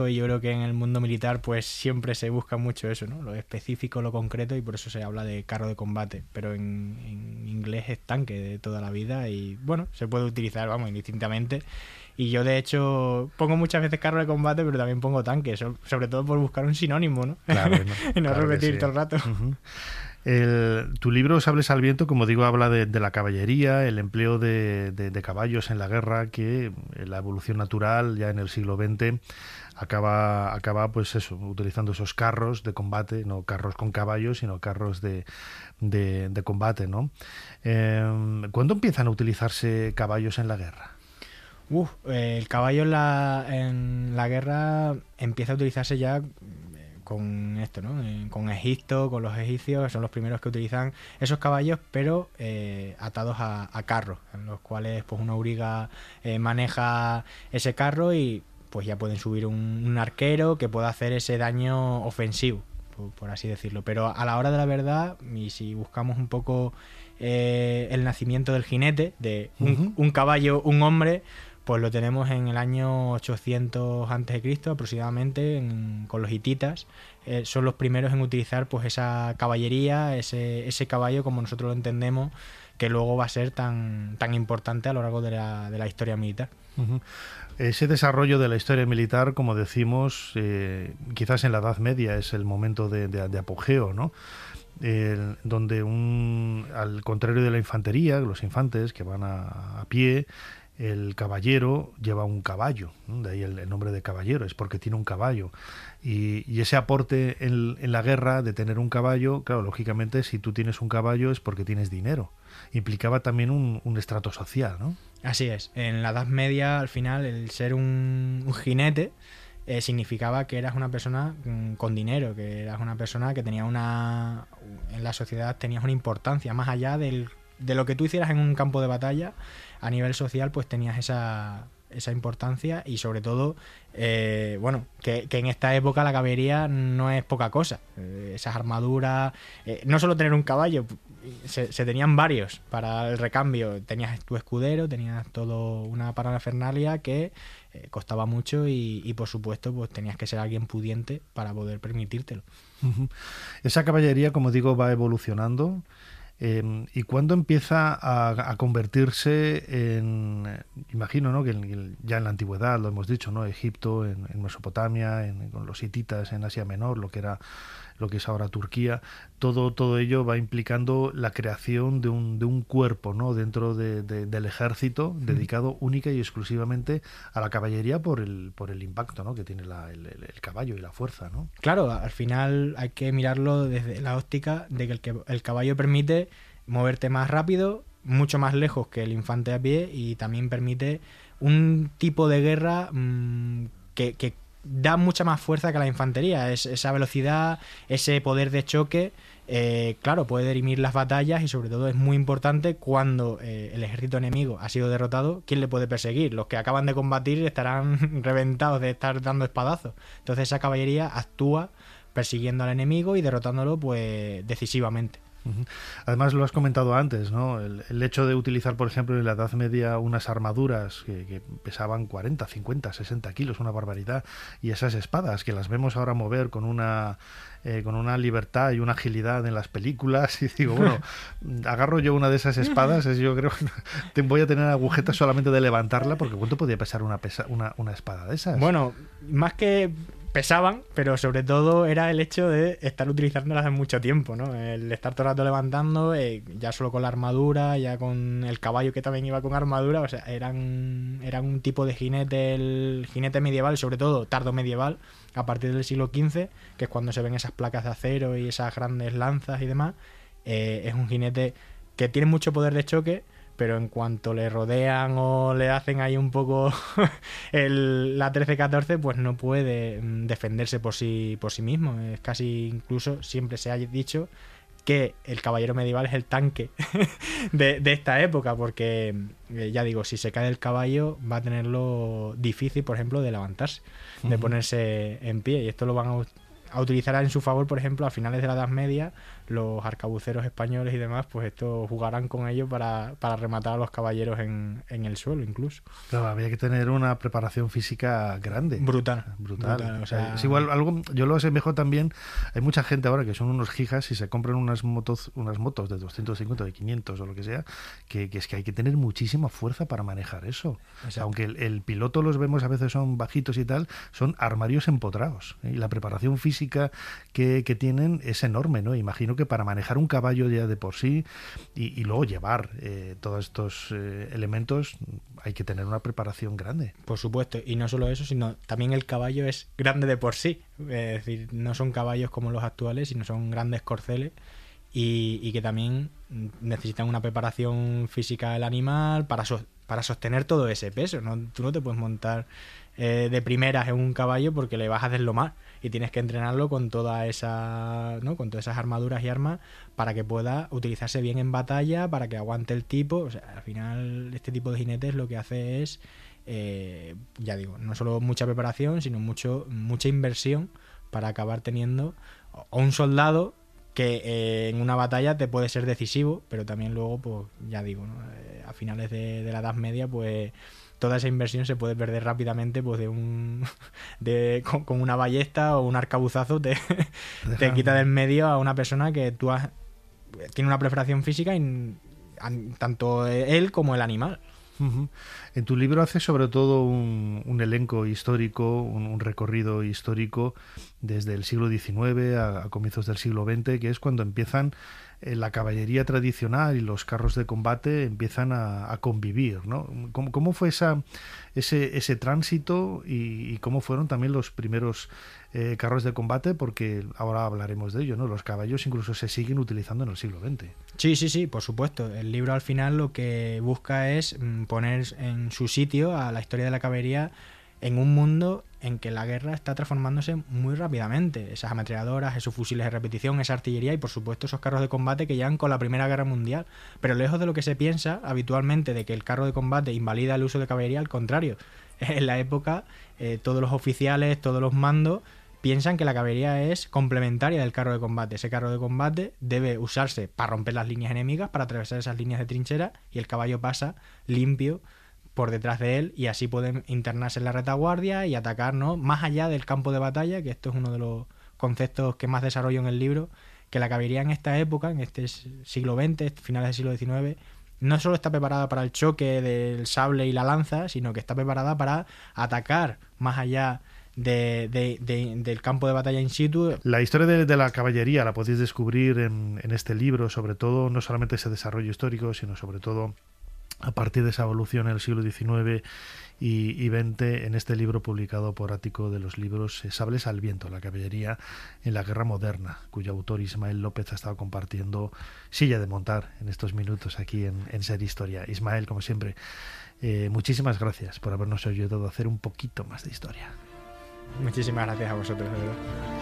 Y yo creo que en el mundo militar pues siempre se busca mucho eso, ¿no? Lo específico, lo concreto, y por eso se habla de carro de combate. Pero en inglés es tanque de toda la vida y bueno, se puede utilizar, vamos, indistintamente. Y yo de hecho pongo muchas veces carro de combate, pero también pongo tanque, sobre todo por buscar un sinónimo, ¿no? Claro, ¿no? Y no Claro que repetir sí. todo el rato. Tu libro, Sables al viento, como digo, habla de la caballería, el empleo de caballos en la guerra, que la evolución natural ya en el siglo XX acaba pues eso, utilizando esos carros de combate, no carros con caballos, sino carros de combate, ¿no? ¿Cuándo empiezan a utilizarse caballos en la guerra? El caballo en la guerra empieza a utilizarse ya con esto, ¿no? Con Egipto, con los egipcios, son los primeros que utilizan esos caballos, pero atados a carros, en los cuales pues una auriga maneja ese carro y pues ya pueden subir un arquero que pueda hacer ese daño ofensivo, por así decirlo. Pero a la hora de la verdad, y si buscamos un poco el nacimiento del jinete, de un caballo, un hombre, pues lo tenemos en el año 800 a.C. aproximadamente, con los hititas. Son los primeros en utilizar pues esa caballería, ese caballo como nosotros lo entendemos, que luego va a ser tan importante a lo largo de la historia militar. Ese desarrollo de la historia militar, como decimos, quizás en la Edad Media es el momento de apogeo, ¿no? Donde al contrario de la infantería, los infantes que van a pie, el caballero lleva un caballo, ¿no? De ahí el nombre de caballero, es porque tiene un caballo. Y ese aporte en la guerra de tener un caballo, claro, lógicamente, si tú tienes un caballo es porque tienes dinero. Implicaba también un estrato social, ¿no? Así es. En la Edad Media, al final, el ser un jinete significaba que eras una persona con dinero, que eras una persona que tenía en la sociedad tenías una importancia, más allá de lo que tú hicieras en un campo de batalla. A nivel social pues tenías esa importancia y sobre todo que en esta época la caballería no es poca cosa. Esas armaduras, no solo tener un caballo, se tenían varios para el recambio. Tenías tu escudero, tenías todo una parafernalia que costaba mucho y por supuesto pues tenías que ser alguien pudiente para poder permitírtelo. Esa caballería, como digo, va evolucionando. ¿Y cuándo empieza a convertirse imagino, ¿no? Que ya en la antigüedad, lo hemos dicho, ¿no? Egipto, en Mesopotamia, con los hititas en Asia Menor, lo que es ahora Turquía, todo ello va implicando la creación de un cuerpo, ¿no? Dentro del ejército, dedicado única y exclusivamente a la caballería por el impacto, ¿no? Que tiene el caballo y la fuerza, ¿no? Claro, al final hay que mirarlo desde la óptica de que el caballo permite moverte más rápido, mucho más lejos que el infante a pie, y también permite un tipo de guerra que da mucha más fuerza que la infantería. Esa velocidad, ese poder de choque, claro, puede dirimir las batallas y sobre todo es muy importante cuando el ejército enemigo ha sido derrotado. ¿Quién le puede perseguir? Los que acaban de combatir estarán reventados de estar dando espadazos. Entonces esa caballería actúa persiguiendo al enemigo y derrotándolo pues decisivamente. Además, lo has comentado antes, ¿no? El hecho de utilizar, por ejemplo, en la Edad Media unas armaduras que pesaban 40, 50, 60 kilos, una barbaridad, y esas espadas que las vemos ahora mover con una libertad y una agilidad en las películas, y digo, bueno, agarro yo una de esas espadas, yo creo que voy a tener agujetas solamente de levantarla, porque ¿cuánto podía pesar una espada de esas? Bueno, más que pesaban, pero sobre todo era el hecho de estar utilizándolas en mucho tiempo, ¿no? El estar todo el rato levantando, ya solo con la armadura, ya con el caballo que también iba con armadura, o sea, eran un tipo de jinete, el jinete medieval, sobre todo tardo medieval, a partir del siglo XV, que es cuando se ven esas placas de acero y esas grandes lanzas y demás. Es un jinete que tiene mucho poder de choque, pero en cuanto le rodean o le hacen ahí un poco la 13-14, pues no puede defenderse por sí mismo. Es casi, incluso siempre se ha dicho que el caballero medieval es el tanque de esta época, porque ya digo, si se cae el caballo va a tenerlo difícil, por ejemplo, de levantarse, de ponerse en pie, y esto lo van a utilizar en su favor, por ejemplo, a finales de la Edad Media, los arcabuceros españoles y demás, pues esto jugarán con ello para rematar a los caballeros en el suelo incluso. Claro, había que tener una preparación física grande. Brutal. Brutal. O sea, es igual, algo, yo lo asemejo también, hay mucha gente ahora que son unos jijas y se compran unas motos de 250, de 500 o lo que sea, que es que hay que tener muchísima fuerza para manejar eso. O sea, aunque el piloto los vemos a veces son bajitos y tal, son armarios empotrados, ¿eh? Y la preparación física que tienen es enorme, ¿no? Imagino que para manejar un caballo ya de por sí y luego llevar todos estos elementos hay que tener una preparación grande. Por supuesto, y no solo eso, sino también el caballo es grande de por sí. Es decir, no son caballos como los actuales, sino son grandes corceles y que también necesitan una preparación física del animal para sostener todo ese peso, ¿no? Tú no te puedes montar de primeras en un caballo porque le vas a deslomar y tienes que entrenarlo con toda esa, ¿no? Con todas esas armaduras y armas para que pueda utilizarse bien en batalla, para que aguante el tipo. O sea, al final este tipo de jinetes lo que hace es, ya digo, no solo mucha preparación, sino mucha inversión para acabar teniendo a un soldado que en una batalla te puede ser decisivo, pero también luego, pues ya digo, ¿no? A finales de la Edad Media, pues toda esa inversión se puede perder rápidamente, pues con una ballesta o un arcabuzazo te quita del medio a una persona que tiene una preparación física tanto él como el animal. Uh-huh. En tu libro haces sobre todo un elenco histórico, un recorrido histórico desde el siglo XIX a comienzos del siglo XX, que es cuando empiezan la caballería tradicional y los carros de combate empiezan a convivir, ¿no? ¿Cómo fue ese tránsito y cómo fueron también los primeros carros de combate? Porque ahora hablaremos de ello, ¿no? Los caballos incluso se siguen utilizando en el siglo XX. Sí, por supuesto. El libro al final lo que busca es poner en su sitio a la historia de la caballería en un mundo en que la guerra está transformándose muy rápidamente. Esas ametralladoras, esos fusiles de repetición, esa artillería y por supuesto esos carros de combate que llegan con la Primera Guerra Mundial. Pero lejos de lo que se piensa habitualmente de que el carro de combate invalida el uso de caballería, al contrario. En la época todos los oficiales, todos los mandos piensan que la caballería es complementaria del carro de combate. Ese carro de combate debe usarse para romper las líneas enemigas, para atravesar esas líneas de trinchera y el caballo pasa limpio por detrás de él y así pueden internarse en la retaguardia y atacar, ¿no? Más allá del campo de batalla, que esto es uno de los conceptos que más desarrollo en el libro, que la caballería en esta época, en este siglo XX, finales del siglo XIX, no solo está preparada para el choque del sable y la lanza, sino que está preparada para atacar más allá del campo de batalla in situ. La historia de la caballería la podéis descubrir en este libro, sobre todo, no solamente ese desarrollo histórico, sino sobre todo a partir de esa evolución en el siglo XIX y XX, en este libro publicado por Ático de los Libros, Sables al Viento, la caballería en la guerra moderna, cuyo autor Ismael López ha estado compartiendo silla de montar en estos minutos aquí en Ser Historia. Ismael, como siempre, muchísimas gracias por habernos ayudado a hacer un poquito más de historia. Muchísimas gracias a vosotros, de verdad.